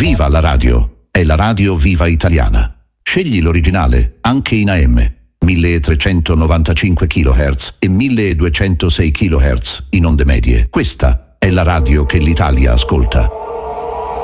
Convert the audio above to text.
Viva la radio! È la radio viva italiana. Scegli l'originale, anche in AM, 1395 kHz e 1206 kHz in onde medie. Questa è la radio che l'Italia ascolta.